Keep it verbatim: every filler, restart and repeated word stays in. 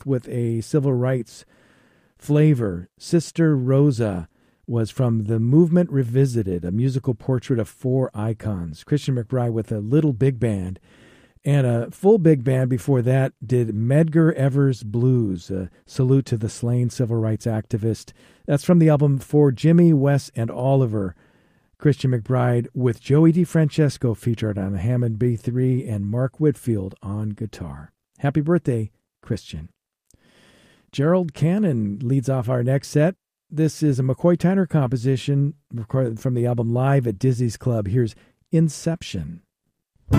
with a civil rights flavor. Sister Rosa was from The Movement Revisited, a musical portrait of four icons. Christian McBride with a little big band. And a full big band before that did Medgar Evers Blues, a salute to the slain civil rights activist. That's from the album For Jimmy, Wes, and Oliver. Christian McBride with Joey DeFrancesco featured on Hammond B three and Mark Whitfield on guitar. Happy birthday, Christian. Gerald Cannon leads off our next set. This is a McCoy Tyner composition recorded from the album Live at Dizzy's Club. Here's Inception.